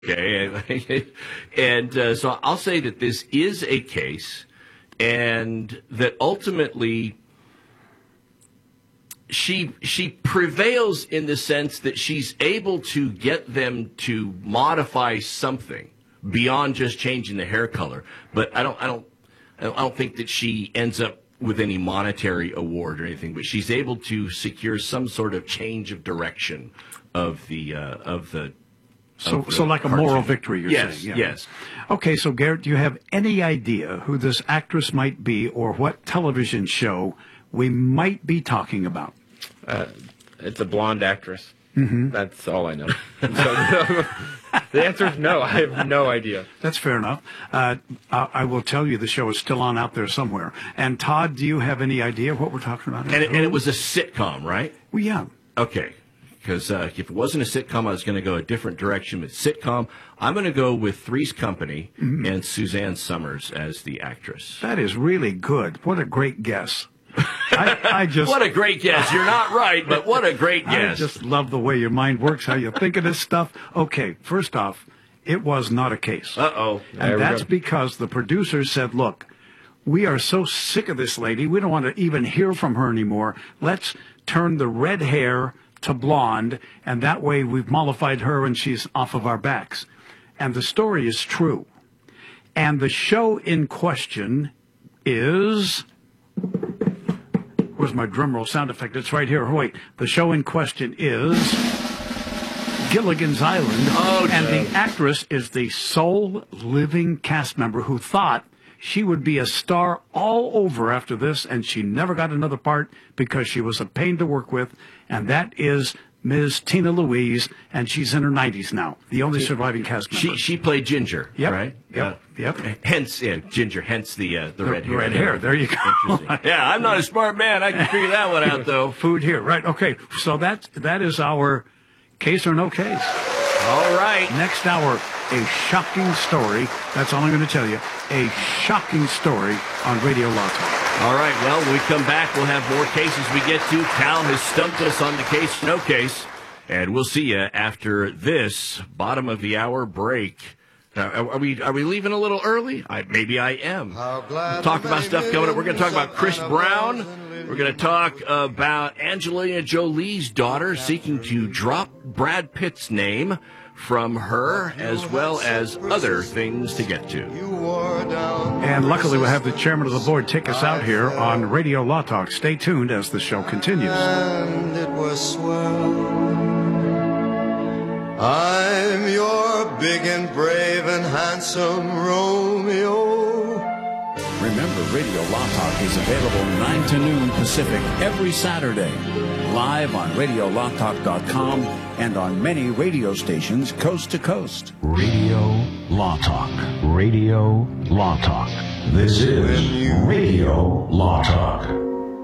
Okay, and so I'll say that this is a case, and that ultimately she prevails in the sense that she's able to get them to modify something beyond just changing the hair color. But I don't think that she ends up with any monetary award or anything. But she's able to secure some sort of change of direction of the. So like a moral victory, you're saying? Yeah. Yes. Okay, so Garrett, do you have any idea who this actress might be or what television show we might be talking about? It's a blonde actress. Mm-hmm. That's all I know. So, the answer is no. I have no idea. That's fair enough. I will tell you the show is still on out there somewhere. And Todd, do you have any idea what we're talking about? And it was a sitcom, right? Well, yeah. Okay. Because if it wasn't a sitcom, I was going to go a different direction. But sitcom, I'm going to go with Three's Company and Suzanne Summers as the actress. That is really good. What a great guess. I just what a great guess. You're not right, but what a great guess. I just love the way your mind works, how you think of this stuff. Okay, first off, it was not a case. Uh-oh. And that's because the producers said, look, we are so sick of this lady, we don't want to even hear from her anymore. Let's turn the red hair to blonde, and that way we've mollified her and she's off of our backs. And the story is true. And the show in question is... Where's my drum roll sound effect? It's right here. Wait. The show in question is Gilligan's Island. Oh, and the actress is the sole living cast member who thought she would be a star all over after this, and she never got another part because she was a pain to work with, and that is Ms. Tina Louise, and she's in her 90s now, the only surviving cast member. She played Ginger, right? Yep. Hence, Ginger, hence the red hair. Red hair, there you go. Yeah, I'm not a smart man. I can figure that one out, though. Food here, right. Okay, so that is our case or no case. All right. Next hour, a shocking story. That's all I'm going to tell you. A shocking story on Radio Law Talk. All right. Well, when we come back, we'll have more cases we get to. Cal has stumped us on the case, no case. And we'll see you after this bottom of the hour break. Are we leaving a little early? Maybe I am. We'll talk about stuff coming up. We're going to talk about Chris Brown. We're going to talk about Angelina Jolie's daughter seeking to drop Brad Pitt's name from her, as well as other things to get to. And luckily, we'll have the chairman of the board take us out here on Radio Law Talk. Stay tuned as the show continues. And it was swell. I'm your big and brave and handsome Romeo. Remember, Radio Law Talk is available 9 to noon Pacific every Saturday. Live on RadioLawTalk.com and on many radio stations coast to coast. Radio Law Talk. Radio Law Talk. This is Radio Law Talk.